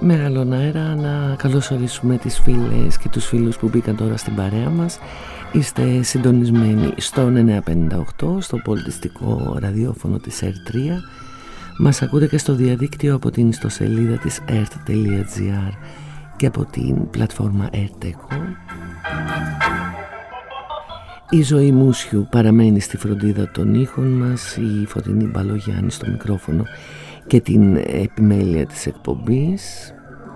Με άλλον αέρα να καλωσορίσουμε τις φίλες και τους φίλους που μπήκαν τώρα στην παρέα μας. Είστε συντονισμένοι στον 958, στο πολιτιστικό ραδιόφωνο της ΕΡΤ3. Μας ακούτε και στο διαδίκτυο από την ιστοσελίδα της ert.gr και από την πλατφόρμα ERT-ECHO. Η Ζωή Μούσιου παραμένει στη φροντίδα των ήχων μας, η Φωτεινή Μπαλογιάννη στο μικρόφωνο και την επιμέλεια της εκπομπής.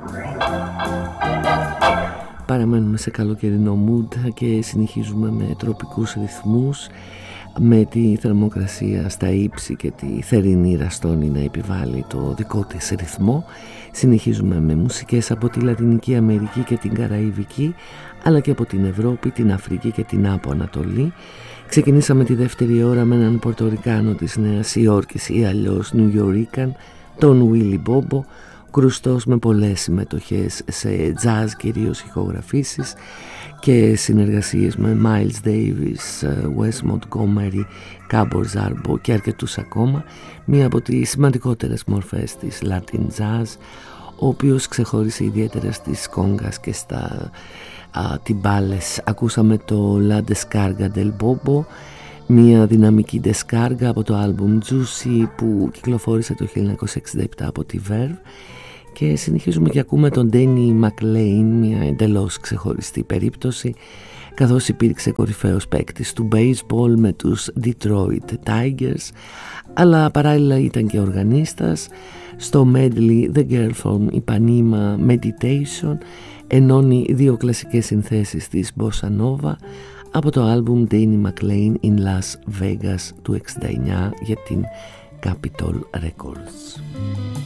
Παραμένουμε σε καλοκαιρινό mood και συνεχίζουμε με τροπικούς ρυθμούς, με τη θερμοκρασία στα ύψη και τη θερινή ραστόνη να επιβάλλει το δικό της ρυθμό. Συνεχίζουμε με μουσικές από τη Λατινική Αμερική και την Καραϊβική, αλλά και από την Ευρώπη, την Αφρική και την Άπο Ανατολή. Ξεκινήσαμε τη δεύτερη ώρα με έναν Πορτορικάνο της Νέας Υόρκης ή αλλιώς Νιουγιορίκαν, τον Willy Bobo, κρουστός με πολλές συμμετοχές σε jazz, κυρίως ηχογραφήσεις και συνεργασίες με Miles Davis, Wes Montgomery, Gabor Szarbo και αρκετούς ακόμα. Μία από τις σημαντικότερες μορφές της Latin Jazz, ο οποίος ξεχώρισε ιδιαίτερα στις κόγκας και στα τιμπάλες. Ακούσαμε το La Descarga del Bobo, μια δυναμική descarga από το άλμπουμ Juicy που κυκλοφόρησε το 1967 από τη Verve. Και συνεχίζουμε και ακούμε τον Danny McLean, μια εντελώς ξεχωριστή περίπτωση, καθώς υπήρξε κορυφαίος παίκτης του baseball με τους Detroit Tigers, αλλά παράλληλα ήταν και οργανίστας. Στο medley The Girl from Ipanema Meditation ενώνει δύο κλασικές συνθέσεις της Bossa Nova από το άλμπουμ Danny McLean in Las Vegas του 69 για την Capitol Records.